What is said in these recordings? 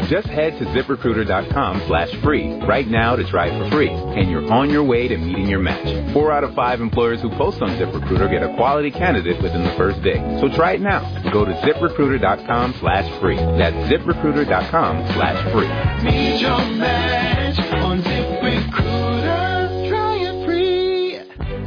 Just head to ZipRecruiter.com/free right now to try it for free, and you're on your way to meeting your match. 4 out of 5 employers who post on ZipRecruiter get a quality candidate within the first day. So try it now. Go to ZipRecruiter.com/free. That's ZipRecruiter.com/free. Meet your match on ZipRecruiter. Try it free.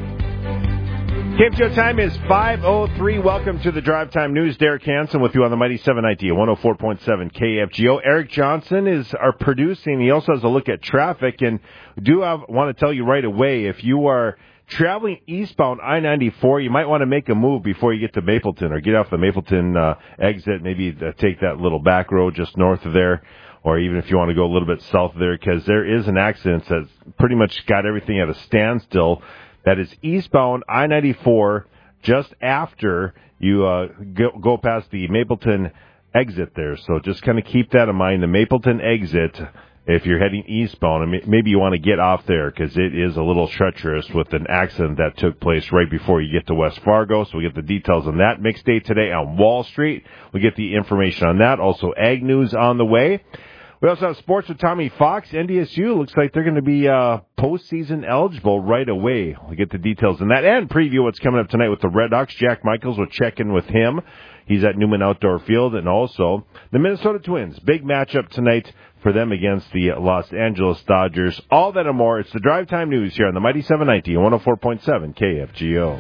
KFGO time is 5:03. Welcome to the Drive Time News. Derek Hansen with you on the Mighty 790 at 104.7 KFGO. Eric Johnson is our producing. He also has a look at traffic. And want to tell you right away, if you are traveling eastbound I-94, you might want to make a move before you get to Mapleton or get off the Mapleton exit, maybe take that little back road just north of there, or even if you want to go a little bit south of there, because there is an accident that's pretty much got everything at a standstill. That is eastbound I-94 just after you go past the Mapleton exit there. So just kind of keep that in mind, the Mapleton exit, if you're heading eastbound, and maybe you want to get off there because it is a little treacherous with an accident that took place right before you get to West Fargo. So we get the details on that. Mixed day today on Wall Street. We get the information on that. Also, Ag News on the way. We also have sports with Tommy Fox. NDSU looks like they're going to be postseason eligible right away. We'll get the details on that and preview what's coming up tonight with the Red Hawks. Jack Michaels will check in with him. He's at Newman Outdoor Field. And also the Minnesota Twins. Big matchup tonight for them against the Los Angeles Dodgers. All that and more. It's the Drive Time News here on the Mighty 790 and 104.7 KFGO.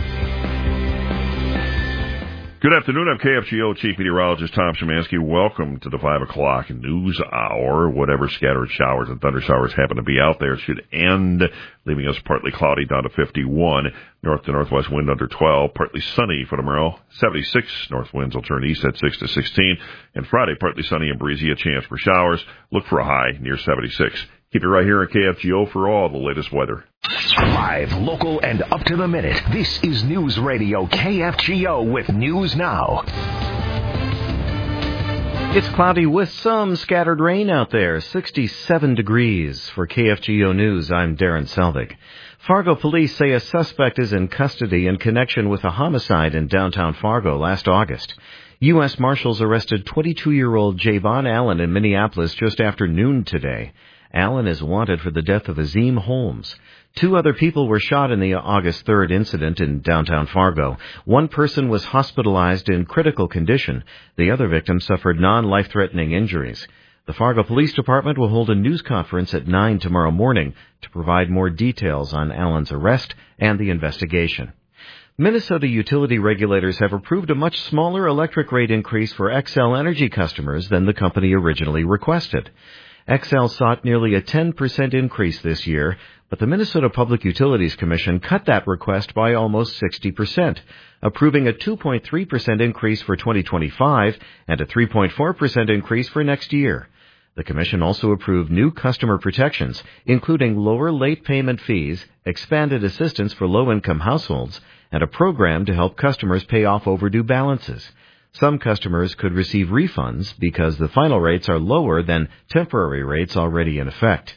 Good afternoon. I'm KFGO Chief Meteorologist Tom Szymanski. Welcome to the 5 o'clock news hour. Whatever scattered showers and thunder showers happen to be out there should end, leaving us partly cloudy down to 51. North to northwest wind under 12. Partly sunny for tomorrow. 76. North winds will turn east at 6 to 16. And Friday, partly sunny and breezy. A chance for showers. Look for a high near 76. Keep it right here at KFGO for all the latest weather. Live, local, and up to the minute. This is News Radio KFGO with News Now. It's cloudy with some scattered rain out there. 67 degrees for KFGO News. I'm Darren Selvig. Fargo police say a suspect is in custody in connection with a homicide in downtown Fargo last August. U.S. Marshals arrested 22-year-old Javon Allen in Minneapolis just after noon today. Allen is wanted for the death of Azim Holmes. 2 other people were shot in the August 3rd incident in downtown Fargo. 1 person was hospitalized in critical condition. The other victim suffered non-life-threatening injuries. The Fargo Police Department will hold a news conference at 9 tomorrow morning to provide more details on Allen's arrest and the investigation. Minnesota utility regulators have approved a much smaller electric rate increase for Xcel Energy customers than the company originally requested. Xcel sought nearly a 10% increase this year, but the Minnesota Public Utilities Commission cut that request by almost 60%, approving a 2.3% increase for 2025 and a 3.4% increase for next year. The Commission also approved new customer protections, including lower late payment fees, expanded assistance for low-income households, and a program to help customers pay off overdue balances. Some customers could receive refunds because the final rates are lower than temporary rates already in effect.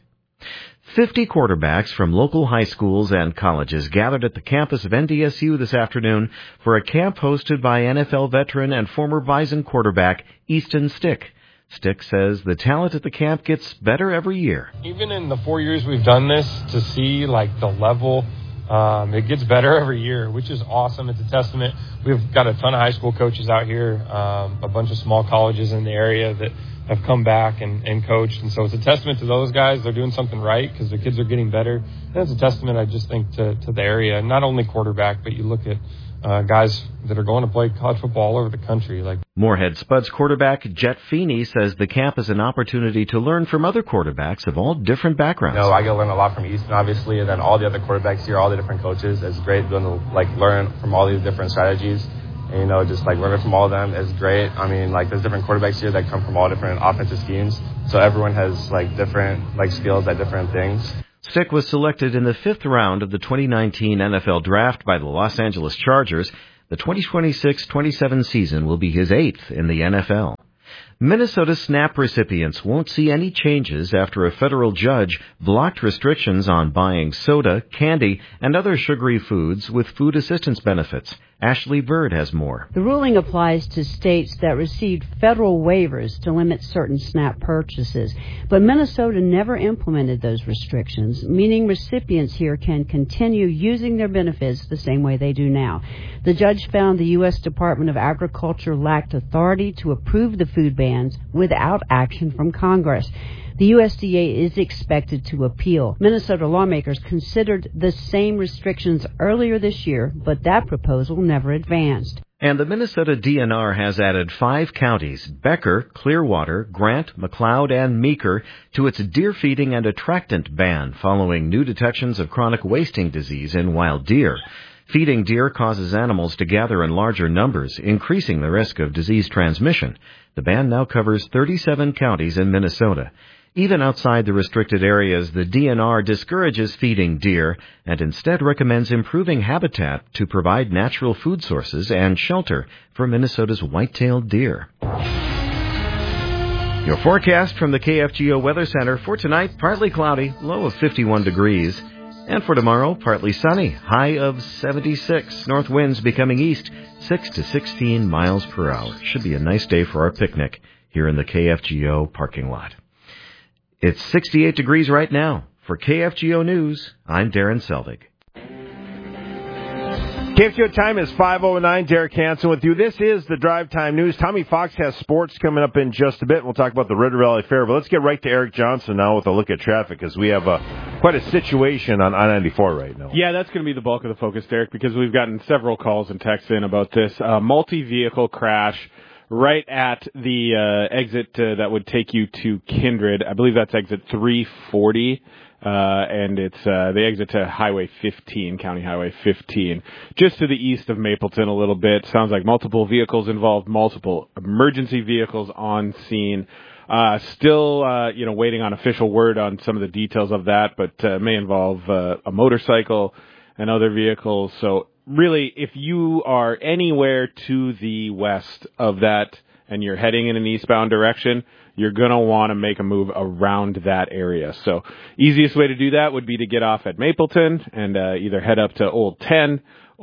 50 quarterbacks from local high schools and colleges gathered at the campus of NDSU this afternoon for a camp hosted by NFL veteran and former Bison quarterback Easton Stick. Stick says the talent at the camp gets better every year. Even in the 4 years we've done this, to see the level, it gets better every year, which is awesome. It's a testament. We've got a ton of high school coaches out here, a bunch of small colleges in the area that have come back and coached. And so it's a testament to those guys. They're doing something right because the kids are getting better. And it's a testament, I just think, to the area. Not only quarterback, but you look at guys that are going to play college football all over the country. Moorhead Spuds quarterback Jet Feeney says the camp is an opportunity to learn from other quarterbacks of all different backgrounds. I get to learn a lot from Easton, obviously, and then all the other quarterbacks here, all the different coaches. It's great being to learn from all these different strategies. And, just learning from all of them is great. I mean, there's different quarterbacks here that come from all different offensive schemes. So everyone has different skills at different things. Stick was selected in the 5th round of the 2019 NFL Draft by the Los Angeles Chargers. The 2026-27 season will be his 8th in the NFL. Minnesota SNAP recipients won't see any changes after a federal judge blocked restrictions on buying soda, candy, and other sugary foods with food assistance benefits. Ashley Bird has more. The ruling applies to states that received federal waivers to limit certain SNAP purchases, but Minnesota never implemented those restrictions, meaning recipients here can continue using their benefits the same way they do now. The judge found the U.S. Department of Agriculture lacked authority to approve the food bans without action from Congress. The USDA is expected to appeal. Minnesota lawmakers considered the same restrictions earlier this year, but that proposal never advanced. And the Minnesota DNR has added 5 counties, Becker, Clearwater, Grant, McLeod, and Meeker, to its deer feeding and attractant ban following new detections of chronic wasting disease in wild deer. Feeding deer causes animals to gather in larger numbers, increasing the risk of disease transmission. The ban now covers 37 counties in Minnesota. Even outside the restricted areas, the DNR discourages feeding deer and instead recommends improving habitat to provide natural food sources and shelter for Minnesota's white-tailed deer. Your forecast from the KFGO Weather Center for tonight, partly cloudy, low of 51 degrees. And for tomorrow, partly sunny, high of 76. North winds becoming east, 6 to 16 miles per hour. Should be a nice day for our picnic here in the KFGO parking lot. It's 68 degrees right now. For KFGO News, I'm Darren Selvig. KFGO time is 5:09. Derek Hansen with you. This is the Drive Time News. Tommy Fox has sports coming up in just a bit. We'll talk about the Ritter Valley Fair, but let's get right to Eric Johnson now with a look at traffic, because we have quite a situation on I-94 right now. Yeah, that's going to be the bulk of the focus, Derek, because we've gotten several calls and texts in about this multi-vehicle crash right at the exit that would take you to Kindred. I believe that's exit 340. And it's the exit to Highway 15, County Highway 15, just to the east of Mapleton a little bit. Sounds like multiple vehicles involved, multiple emergency vehicles on scene. Still, waiting on official word on some of the details of that, but may involve a motorcycle and other vehicles. So really, if you are anywhere to the west of that and you're heading in an eastbound direction, you're going to want to make a move around that area. So easiest way to do that would be to get off at Mapleton and either head up to Old 10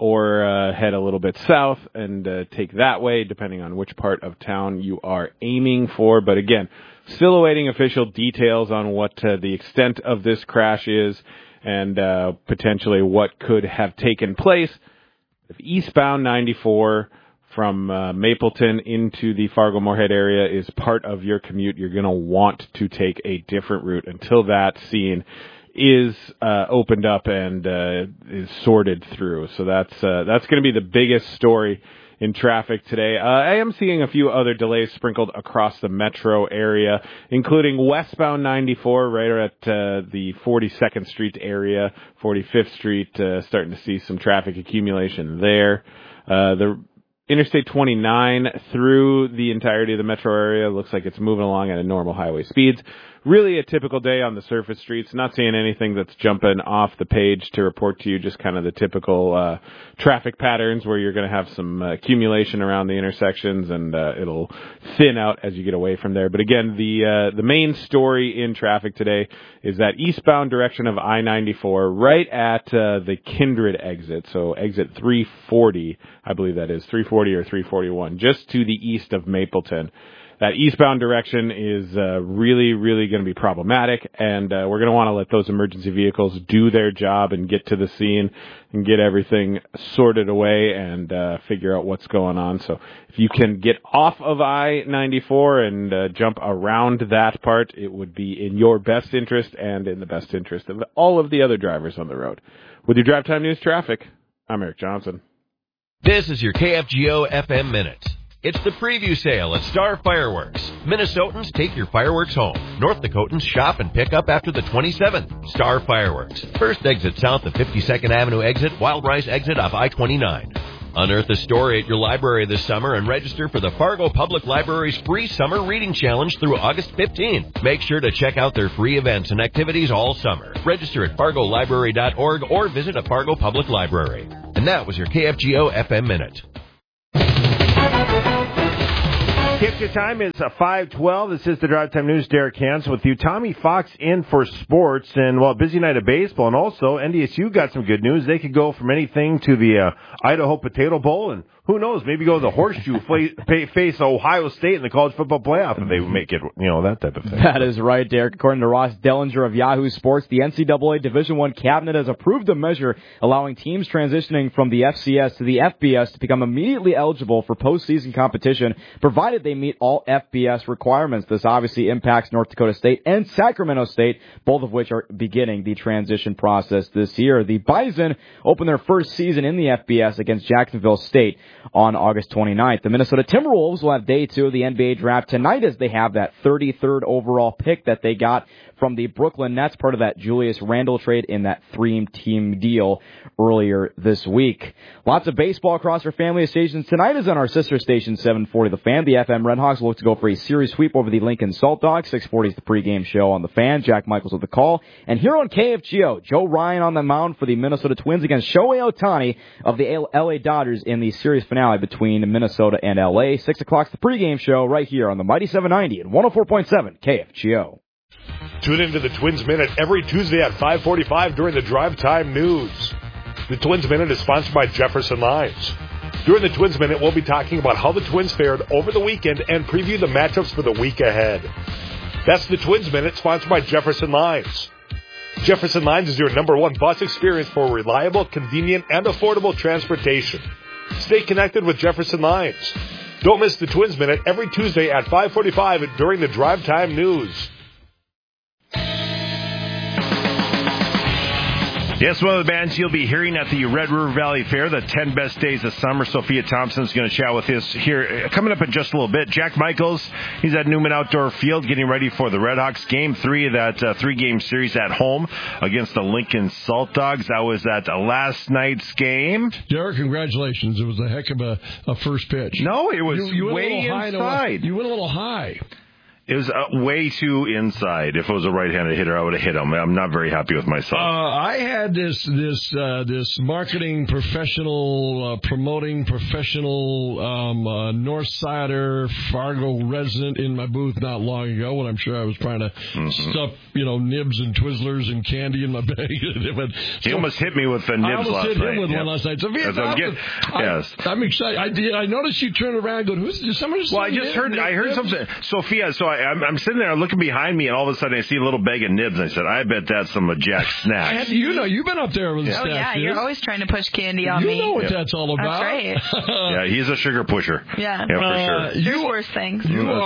or head a little bit south and take that way, depending on which part of town you are aiming for. But again, still awaiting official details on what the extent of this crash is and potentially what could have taken place. If eastbound 94 from Mapleton into the Fargo-Moorhead area is part of your commute, you're going to want to take a different route until that scene is opened up and is sorted through. So that's going to be the biggest story in traffic today. I am seeing a few other delays sprinkled across the metro area, including westbound 94 right at the 42nd Street area, 45th Street, starting to see some traffic accumulation there. The Interstate 29 through the entirety of the metro area looks like it's moving along at normal highway speeds. Really a typical day on the surface streets. Not seeing anything that's jumping off the page to report to you, just kind of the typical traffic patterns where you're going to have some accumulation around the intersections and it'll thin out as you get away from there. But again, the main story in traffic today is that eastbound direction of I-94 right at the Kindred exit. So exit 340, I believe that is 340 or 341, just to the east of Mapleton. That eastbound direction is really, really going to be problematic, and we're going to want to let those emergency vehicles do their job and get to the scene and get everything sorted away and figure out what's going on. So if you can get off of I-94 and jump around that part, it would be in your best interest and in the best interest of all of the other drivers on the road. With your Drive Time News Traffic, I'm Eric Johnson. This is your KFGO FM Minute. It's the preview sale at Star Fireworks. Minnesotans, take your fireworks home. North Dakotans, shop and pick up after the 27th. Star Fireworks. First exit south of 52nd Avenue exit, Wild Rice exit off I-29. Unearth a story at your library this summer and register for the Fargo Public Library's free summer reading challenge through August 15th. Make sure to check out their free events and activities all summer. Register at fargolibrary.org or visit a Fargo Public Library. And that was your KFGO FM Minute. KFGO time is 5:12. This is the Drive Time News. Derek Hansen with you. Tommy Fox in for sports, and busy night of baseball, and also NDSU got some good news. They could go from anything to the Idaho Potato Bowl, and who knows, maybe go to the Horseshoe, face Ohio State in the college football playoff if they make it, that type of thing. That is right, Derek. According to Ross Dellinger of Yahoo Sports, the NCAA Division I cabinet has approved a measure allowing teams transitioning from the FCS to the FBS to become immediately eligible for postseason competition, provided they meet all FBS requirements. This obviously impacts North Dakota State and Sacramento State, both of which are beginning the transition process this year. The Bison opened their first season in the FBS against Jacksonville State on August 29th. The Minnesota Timberwolves will have day 2 of the NBA draft tonight as they have that 33rd overall pick that they got from the Brooklyn Nets, part of that Julius Randle trade in that 3-team deal earlier this week. Lots of baseball across our family of stations. Tonight is on our sister station, 740 The Fan. The FM Redhawks look to go for a series sweep over the Lincoln Salt Dogs. 640 is the pregame show on The Fan. Jack Michaels with the call. And here on KFGO, Joe Ryan on the mound for the Minnesota Twins against Shohei Ohtani of the LA Dodgers in the series finale between Minnesota and LA. 6 o'clock's the pregame show right here on the Mighty 790 and 104.7 KFGO. Tune into the Twins Minute every Tuesday at 5:45 during the Drive Time News. The Twins Minute is sponsored by Jefferson Lines. During the Twins Minute, we'll be talking about how the Twins fared over the weekend and preview the matchups for the week ahead. That's the Twins Minute, sponsored by Jefferson Lines. Jefferson Lines is your #1 bus experience for reliable, convenient, and affordable transportation. Stay connected with Jefferson Lines. Don't miss the Twins Minute every Tuesday at 5:45 during the Drive Time News. Yes, one of the bands you'll be hearing at the Red River Valley Fair, the 10 Best Days of Summer. Sophia Thompson's going to chat with us here coming up in just a little bit. Jack Michaels, he's at Newman Outdoor Field getting ready for the Redhawks Game 3 of that 3-game series at home against the Lincoln Salt Dogs. That was at last night's game. Derek, congratulations. It was a heck of a first pitch. No, it was you way inside. You went a little high. It was way too inside. If it was a right-handed hitter, I would have hit him. I'm not very happy with myself. I had this marketing professional, promoting professional North Sider Fargo resident in my booth not long ago when I'm sure I was trying to stuff, nibs and Twizzlers and candy in my bag. He almost hit me with the nibs last night. I almost hit him with one last night. So yes. I'm excited. I noticed you turned around and go, did someone just I heard something. Sophia, so I'm sitting there looking behind me, and all of a sudden I see a little bag of nibs, and I said, I bet that's some of Jack's snacks. You've been up there with the snacks. Oh, yeah, you're always trying to push candy on me. You know what that's all about. That's right. Yeah, he's a sugar pusher. Yeah, for sure. There's worse things.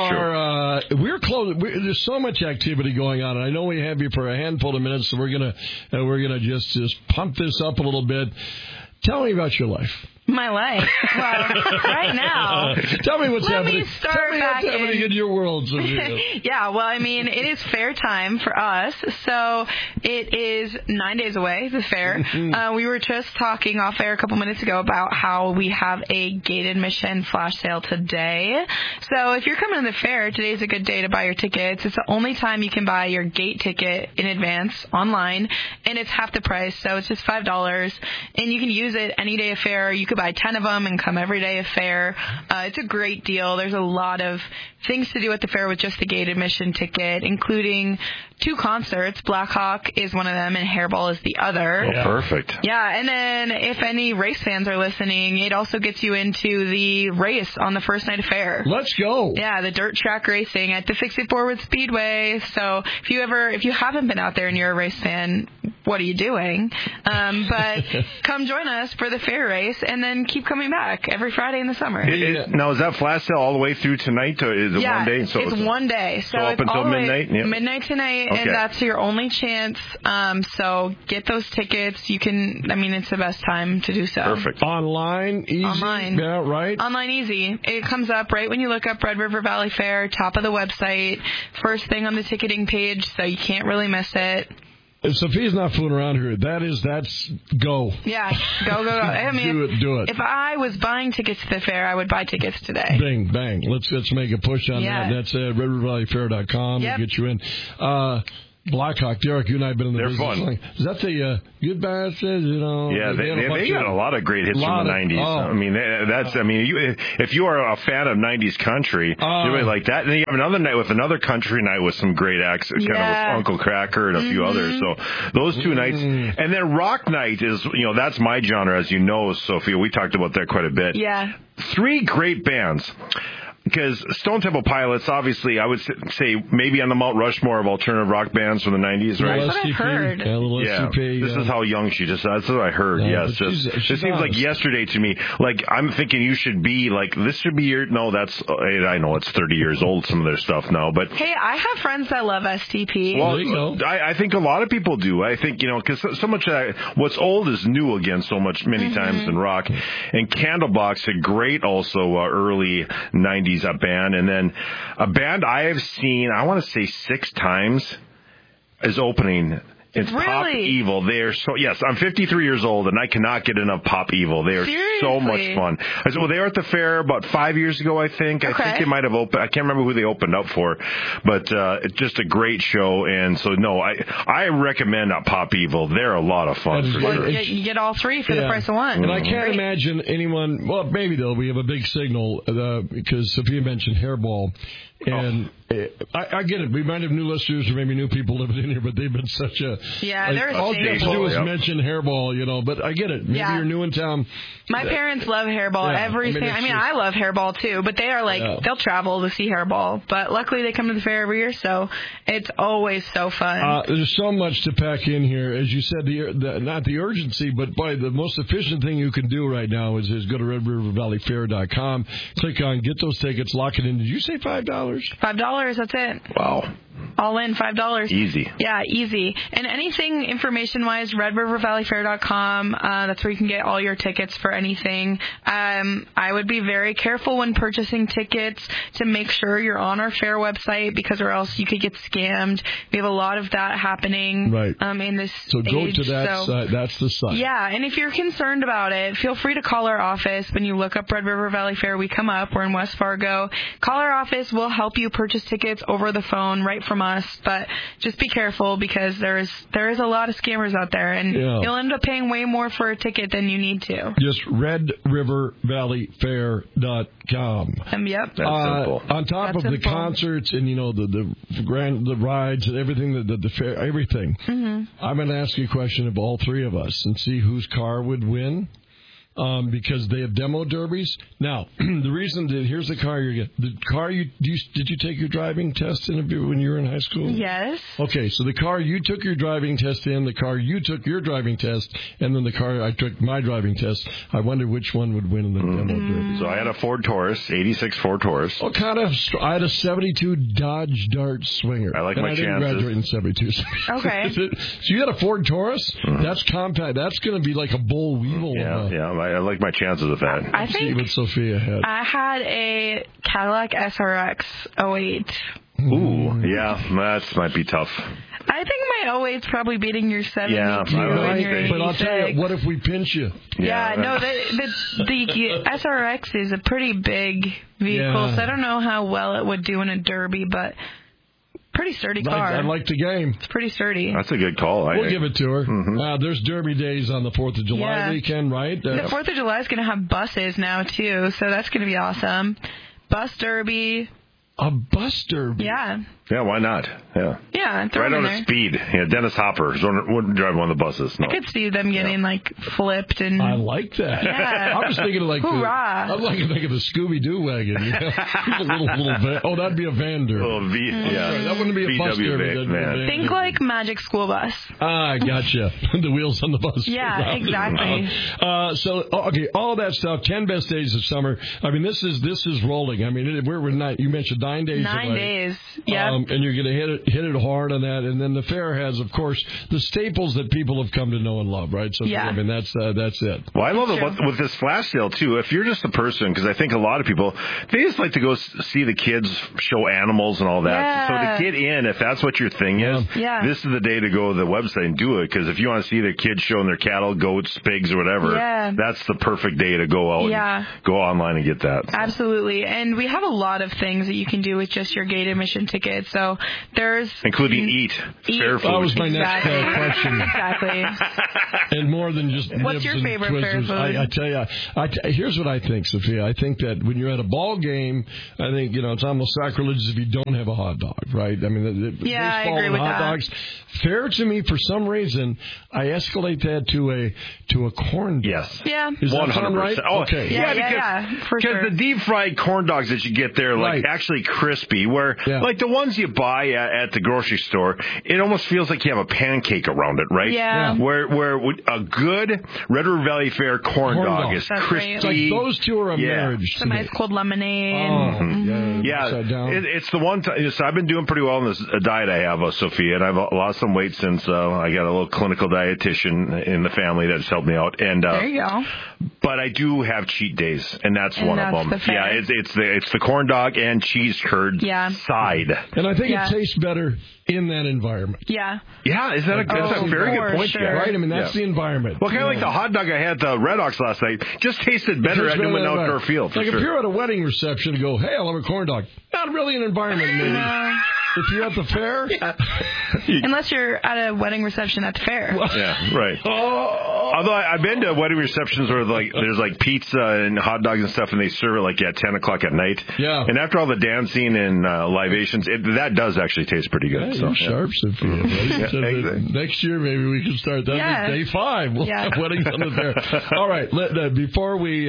We're close. There's so much activity going on, and I know we have you for a handful of minutes, so we're gonna just pump this up a little bit. Tell me about your life. My life. Well, right now. Tell me what's happening. Let me start back in your world. Yeah, well, I mean, it is fair time for us. So it is 9 days away, the fair. We were just talking off air a couple minutes ago about how we have a gate admission flash sale today. So if you're coming to the fair, today's a good day to buy your tickets. It's the only time you can buy your gate ticket in advance online, and it's half the price. So it's just $5, and you can use it any day of fair. You could buy 10 of them and come every day of fair. It's a great deal. There's a lot of things to do at the fair with just the gate admission ticket, including 2 concerts. Black Hawk is one of them and Hairball is the other. Oh, perfect. Yeah, and then if any race fans are listening, it also gets you into the race on the first night of fair. Let's go. Yeah, the dirt track racing at the Fix It Forward Speedway. So if you haven't been out there and you're a race fan, what are you doing? But come join us for the fair race and then keep coming back every Friday in the summer. Now, is that flash sale all the way through tonight? Or is it one day? So it's 1 day. So up it's until midnight? Yeah. Midnight tonight, and that's your only chance. So get those tickets. It's the best time to do so. Perfect. Online, easy? Online. Yeah, right? Online, easy. It comes up right when you look up Red River Valley Fair, top of the website, first thing on the ticketing page, so you can't really miss it. If Sophia's not fooling around here, that's go. Yeah, go. I mean, do it. If I was buying tickets to the fair, I would buy tickets today. Bing, bang. Let's make a push on that. That's at RedRiverValleyFair.com. Yep. We'll get you in. Blackhawk, Derek, you and I have been in the They're business. fun. Like, is that the good bastards? You know? Yeah, they got a lot of great hits from the 90s. Oh. I mean, if you are a fan of 90s country, you really like that. And then you have another night with another country night with some great acts, kind of with Uncle Cracker and a few others. So those two nights. And then rock night is, that's my genre, as you know, Sophia. We talked about that quite a bit. Yeah. 3 great bands. Because Stone Temple Pilots, obviously, I would say maybe on the Mount Rushmore of alternative rock bands from the 90s, right? That's what I've heard. Yeah, this is how young she just. That's what I heard. Yes, it seems like yesterday to me. Like I'm thinking you should be like this should be your. No, that's I know it's 30 years old. Some of their stuff now, but hey, I have friends that love STP. Well, I think a lot of people do. I think because so much what's old is new again. So many times in rock, and Candlebox had great also early 90s. A band, and then a band I have seen, I want to say 6 times, is opening. It's Pop Evil. They are so, yes, I'm 53 years old and I cannot get enough Pop Evil. They are so much fun. Well, they were at the fair about 5 years ago, I think. I think they might have opened, I can't remember who they opened up for, but it's just a great show. And so, no, I recommend Pop Evil. They're a lot of fun for sure. You get all 3 for the price of one. And I can't imagine anyone, well, maybe though, we have a big signal because Sophia mentioned Hairball. And I get it. We might have new listeners or maybe new people living in here, but they've been such a... Yeah, they're a all you have to do is mention Hairball, but I get it. Maybe you're new in town. My parents love Hairball. I love Hairball too, but they are they'll travel to see Hairball. But luckily they come to the fair every year, so it's always so fun. There's so much to pack in here. As you said, not the urgency, but by the most efficient thing you can do right now is go to RedRiverValleyFair.com, click on Get Those Tickets, lock it in. Did you say $5? $5, that's it. Wow. All in, $5. Easy. Yeah, easy. And anything information-wise, RedRiverValleyFair.com. That's where you can get all your tickets for anything. I would be very careful when purchasing tickets to make sure you're on our fair website because or else you could get scammed. We have a lot of that happening in this So go age, to that site. That's the site. Yeah, and if you're concerned about it, feel free to call our office. When you look up Red River Valley Fair, we come up. We're in West Fargo. Call our office. We'll help you purchase tickets over the phone right from us, but just be careful because there is a lot of scammers out there, and you'll end up paying way more for a ticket than you need to. Just RedRiverValleyFair.com. Yep. That's simple. On top of the concerts and the rides and everything, the fair, everything. Mm-hmm. I'm going to ask you a question of all 3 of us and see whose car would win. Because they have demo derbies. Now, the reason that here's the car you get. The car did you take your driving test in when you were in high school? Yes. Okay, so the car you took your driving test in, the car you took your driving test, and then the car I took my driving test. I wonder which one would win in the demo derby. So I had a Ford Taurus, 86 Ford Taurus. Oh, I had a 72 Dodge Dart Swinger. I like my chances. I didn't graduate in 72. Okay. So you had a Ford Taurus? Mm-hmm. That's compact. That's going to be like a boll weevil. Yeah. I like my chances of that. I think see what Sophia had. I had a Cadillac SRX 08. Ooh, yeah, that might be tough. I think my 08's probably beating your 72 and your 86. But I'll tell you, what if we pinch you? Yeah, no, the SRX is a pretty big vehicle, so I don't know how well it would do in a derby, but... Pretty sturdy car. I like the game. It's pretty sturdy. That's a good call. We'll give it to her. Mm-hmm. There's Derby days on the 4th of July weekend, right? The 4th of July is going to have buses now, too, so that's going to be awesome. Bus derby. A bus derby? Yeah. Yeah, why not? Yeah. Yeah, throw right on a speed. Yeah, Dennis Hopper wouldn't drive one of the buses. No. I could see them getting flipped and. I like that. Yeah. I was thinking of Hoorah. I was thinking of the Scooby Doo wagon. A little van. Oh, that'd be a Vander. Oh, yeah. That wouldn't be a bus derby. Think like Magic School Bus. I gotcha. The wheels on the bus. Yeah, exactly. All that stuff. 10 best days of summer. I mean, this is rolling. I mean, we're 9. You mentioned 9 days. 9 days. Yeah. And you're going to hit it hard on that. And then the fair has, of course, the staples that people have come to know and love, right? So, I mean, that's it. Well, I love it with this flash sale, too. If you're just a person, because I think a lot of people, they just like to go see the kids show animals and all that. Yeah. So to get in, if that's what your thing is, this is the day to go to the website and do it. Because if you want to see the kids showing their cattle, goats, pigs, or whatever, that's the perfect day to go out and go online and get that. Absolutely. And we have a lot of things that you can do with just your gate admission ticket. So there's including eat fair food. That was my next question. Exactly. And more than just What's nibs your and favorite twizzlers. fair food? I tell you, here's what I think, Sophia. I think that when you're at a ball game, I think it's almost sacrilegious if you don't have a hot dog, right? I mean, yeah, baseball I agree and with hot that. dogs. Fair to me, for some reason, I escalate that to a corn dog. Yes. Yeah. Is that 100%. sound right? Oh, Okay. Yeah, for because sure. the deep fried corn dogs that you get there, like actually crispy, where like the ones you buy at the grocery store, it almost feels like you have a pancake around it, right? Yeah. Where a good Red River Valley Fair corn dog is That's crispy. right. It's like those two are a marriage. Some ice cold lemonade. It's the one time. So I've been doing pretty well in this diet I have, Sophia, and I've lost some weight since I got a little clinical dietitian in the family that's helped me out. And there you go. But I do have cheat days, and that's one of them. the fair. Yeah, it's the corn dog and cheese curd side. And I think it tastes better in that environment. Yeah. Yeah, is that that's a very good point, sure. Right? I mean, that's the environment. Well, kind of like the hot dog I had at the Red Ox last night, just tasted better at an outdoor field. Like if you're at a wedding reception and go, hey, I'll have a corn dog. Not really an environment, maybe. No. If you're at the fair? Unless you're at a wedding reception at the fair. Yeah, right. Although I've been to wedding receptions where there's like pizza and hot dogs and stuff, and they serve it like at 10 o'clock at night. Yeah. And after all the dancing and libations, that does actually taste pretty good. Yeah, so, you're sharp, Sophia. So next year, maybe we can start that. Yeah. Day 5. We'll have weddings on the fair. All right. Before we,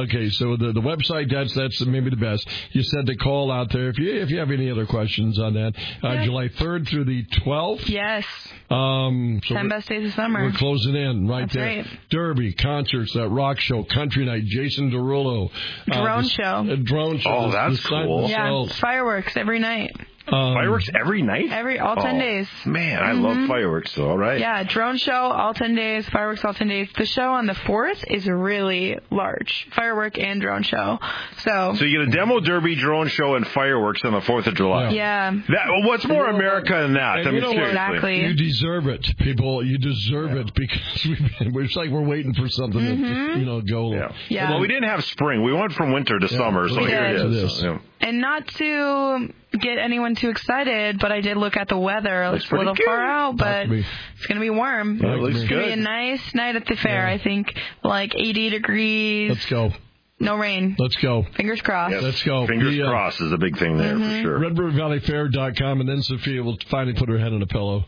so the website, that's maybe the best. You said to call out there if you have any other questions on that. July 3rd through the 12th. Yes. So 10 best days of summer. We're closing in That's there. right. Derby, concerts, rock show, country night, Jason Derulo. Drone show. Drone show. Oh, that's cool. Yeah, fireworks every night. Fireworks every night? All 10 days. Man, I love fireworks, so all right. Yeah, drone show all 10 days, fireworks all 10 days. The show on the 4th is really large. Firework and drone show. So you get a demo derby, drone show, and fireworks on the 4th of July. Yeah. What's more America than that? And seriously. Exactly. You deserve it, people. You deserve it because it's like we're waiting for something to go. Yeah. Well, we didn't have spring. We went from winter to summer, so here it is. And not to get anyone too excited, but I did look at the weather. It's a little far out, but it's going to be warm. It looks It's going to be a nice night at the fair, I think. Like 80 degrees. Let's go. No rain. Let's go. Fingers crossed. Yes. Let's go. Fingers crossed is a big thing there for sure. RedRiverValleyFair.com, and then Sophia will finally put her head on a pillow.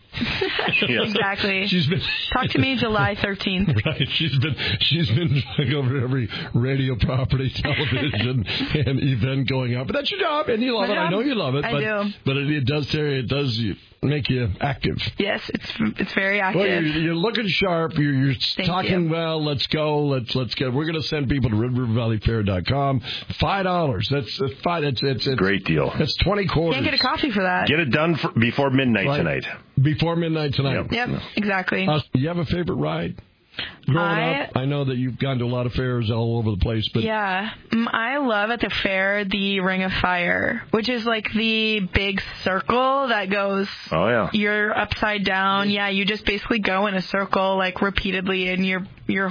Exactly. She's been Talk to me July 13th. Right. She's been going over every radio property, television, and event going on. But that's your job, and you love it. I know you love it. I do. But it does make you active. Yes, it's very active. Well, you're looking sharp. You're talking well. Let's go. Let's get. We're going to send people to RedRiverValleyFair.com. $5. That's fine. It's a great deal. That's 20 quarters. Can't get a coffee for that. Get it done before midnight tonight. Before midnight tonight. Yep, exactly. Do you have a favorite ride? Growing up, I know that you've gone to a lot of fairs all over the place, but yeah, I love at the fair the Ring of Fire, which is like the big circle that goes. Oh yeah. You're upside down. Yeah, you just basically go in a circle like repeatedly, and you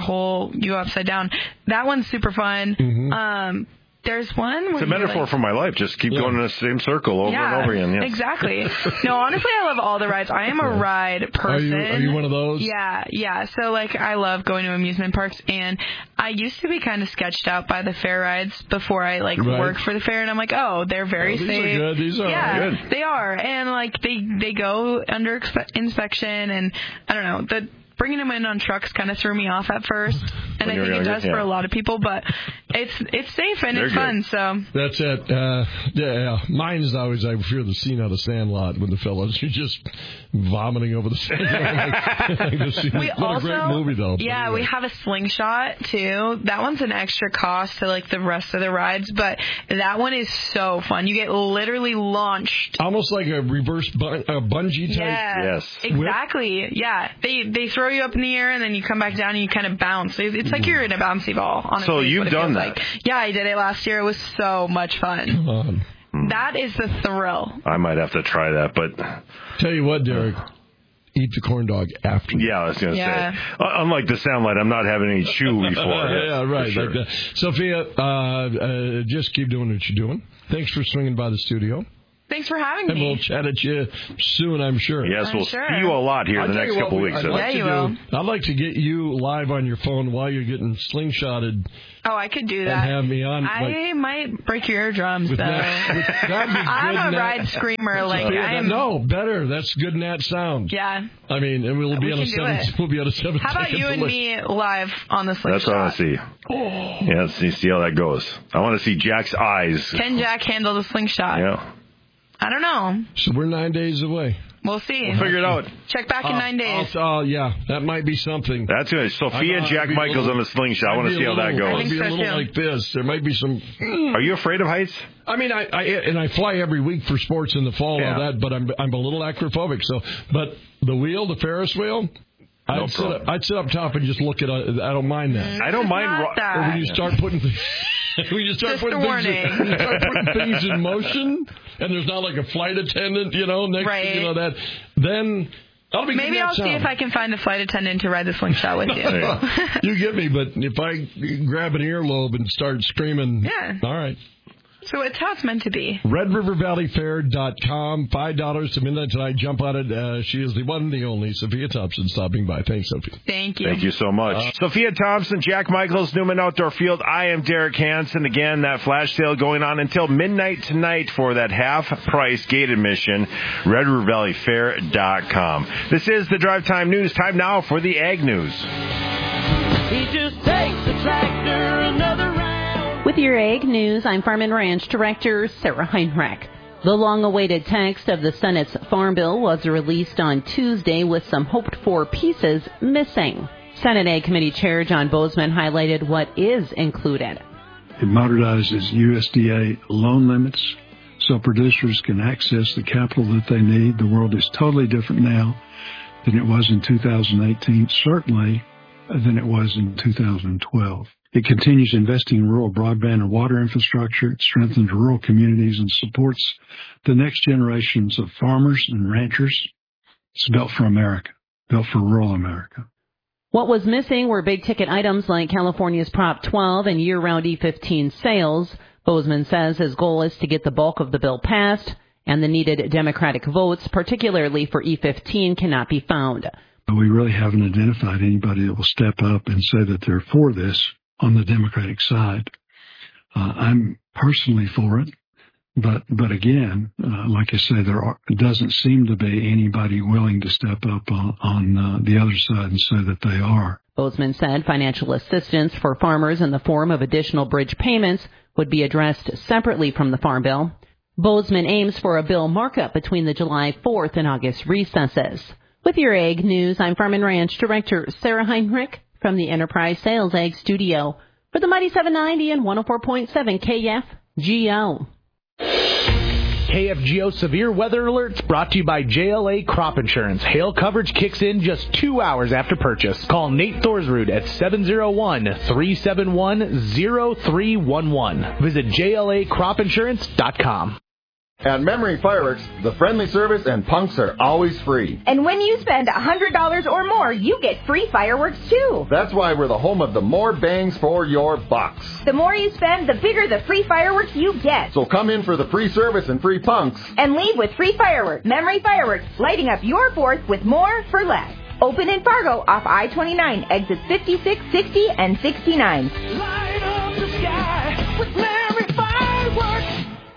go upside down. That one's super fun. Mm-hmm. There's one where it's a metaphor for my life. Just keep going in the same circle over and over again. Yeah. Exactly. No, honestly, I love all the rides. I am a ride person. Are you one of those? Yeah. So, like, I love going to amusement parks, and I used to be kind of sketched out by the fair rides before I, worked for the fair, and I'm like, oh, they're very safe. These are good. These are good. They are. And, like, they go under inspection, and I don't know, bringing them in on trucks kind of threw me off at first, and I think it does for a lot of people, but it's safe and it's fun, so. That's it. Mine is always, I fear the scene out of Sandlot when the fellows are just vomiting over the Sandlot. What a great movie, though. Yeah, we have a slingshot, too. That one's an extra cost to, like, the rest of the rides, but that one is so fun. You get literally launched. Almost like a reverse bungee type. Yes. Exactly. Yeah. They throw you up in the air, and then you come back down, and you kind of bounce. It's like you're in a bouncy ball, honestly. So you've done that? Like. Yeah, I did it last year. It was so much fun. Come on. That is the thrill. I might have to try that, but... Tell you what, Derek. eat the corn dog after. Yeah, I was going to say. Unlike the Soundlight, I'm not having any chew before. Yeah, right. Sure. Like that. Sophia, just keep doing what you're doing. Thanks for swinging by the studio. Thanks for having And me. we'll chat at you soon, I'm sure. Yes, we'll see you a lot here in the next couple of weeks. I'd like to get you live on your phone while you're getting slingshotted. Oh, I could do And that. have me on. I might break your eardrums, though. That'd be good, I'm a Nat. ride screamer. Like I'm. No, better. That's good Nat sound. Yeah. I mean, and we'll be on a can do it. We'll be on a 7 How about you and me live on the slingshot? That's what I want to see. Yeah, see how that goes. I want to see Jack's eyes. Can Jack handle the slingshot? Yeah. I don't know. So we're 9 days away. We'll see. We'll figure it out. Check back in 9 days. Yeah, that might be something. That's good. Sophia and Jack Michaels on the slingshot. I want to see how that goes. I'd be a little like this. There might be some. Are you afraid of heights? I mean, I fly every week for sports in the fall and all that, but I'm a little acrophobic. So, but the wheel, the Ferris wheel. I'd sit up top and just look at it. I don't mind that. I don't mind. Or when you start putting things in motion, and there's not like a flight attendant, next to that, then that'll be Maybe I'll see if I can find a flight attendant to ride the slingshot with you. You get me, but if I grab an earlobe and start screaming, all right. So it's how it's meant to be. RedRiverValleyFair.com, $5 to midnight tonight. Jump on it. She is the one and the only Sophia Thompson stopping by. Thanks, Sophia. Thank you. Thank you so much. Sophia Thompson, Jack Michaels, Newman Outdoor Field. I am Derek Hansen. Again, that flash sale going on until midnight tonight for that half-price gate admission. RedRiverValleyFair.com. This is the Drive Time News. Time now for the Ag News. He just takes the tractor another round. With your Ag News, I'm Farm and Ranch Director Sarah Heinrich. The long-awaited text of the Senate's Farm Bill was released on Tuesday with some hoped-for pieces missing. Senate Ag Committee Chair John Bozeman highlighted what is included. It modernizes USDA loan limits so producers can access the capital that they need. The world is totally different now than it was in 2018, certainly than it was in 2012. It continues investing in rural broadband and water infrastructure. It strengthens rural communities and supports the next generations of farmers and ranchers. It's built for America, built for rural America. What was missing were big-ticket items like California's Prop 12 and year-round E15 sales. Bozeman says his goal is to get the bulk of the bill passed, and the needed Democratic votes, particularly for E15, cannot be found. We really haven't identified anybody that will step up and say that they're for this on the Democratic side. I'm personally for it, but again, like I say, there doesn't seem to be anybody willing to step up on the other side and say that they are. Bozeman said financial assistance for farmers in the form of additional bridge payments would be addressed separately from the Farm Bill. Bozeman aims for a bill markup between the July 4th and August recesses. With your Ag News, I'm Farm and Ranch Director Sarah Heinrich from the Enterprise Sales Ag Studio for the Mighty 790 and 104.7 KFGO. KFGO Severe Weather Alerts brought to you by JLA Crop Insurance. Hail coverage kicks in just 2 hours after purchase. Call Nate Thorsrud at 701-371-0311. Visit JLACropInsurance.com. At Memory Fireworks, the friendly service and punks are always free. And when you spend $100 or more, you get free fireworks too. That's why we're the home of the more bangs for your bucks. The more you spend, the bigger the free fireworks you get. So come in for the free service and free punks. And leave with free fireworks. Memory Fireworks, lighting up your 4th with more for less. Open in Fargo off I-29, exits 56, 60, and 69. Light up the sky with Memory Fireworks.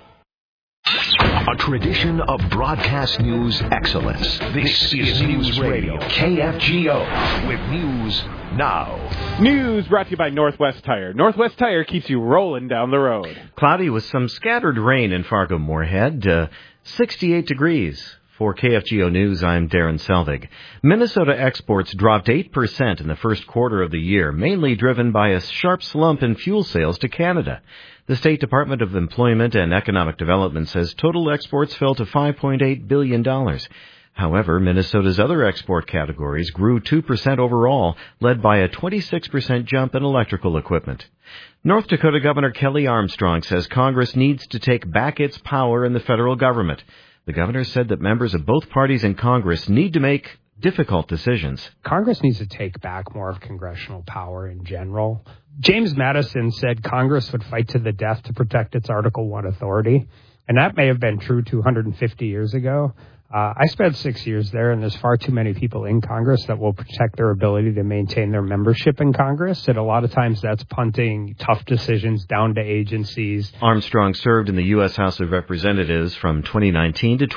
A tradition of broadcast news excellence. This is News Radio, KFGO, with News Now. News brought to you by Northwest Tire. Northwest Tire keeps you rolling down the road. Cloudy with some scattered rain in Fargo-Moorhead. 68 degrees. For KFGO News, I'm Darren Selvig. Minnesota exports dropped 8% in the first quarter of the year, mainly driven by a sharp slump in fuel sales to Canada. The State Department of Employment and Economic Development says total exports fell to $5.8 billion. However, Minnesota's other export categories grew 2% overall, led by a 26% jump in electrical equipment. North Dakota Governor Kelly Armstrong says Congress needs to take back its power in the federal government. The governor said that members of both parties in Congress need to make difficult decisions. Congress needs to take back more of congressional power in general. James Madison said Congress would fight to the death to protect its Article I authority, and that may have been true 250 years ago. I spent 6 years there, and there's far too many people in Congress that will protect their ability to maintain their membership in Congress, and a lot of times that's punting tough decisions down to agencies. Armstrong served in the U.S. House of Representatives from 2019 to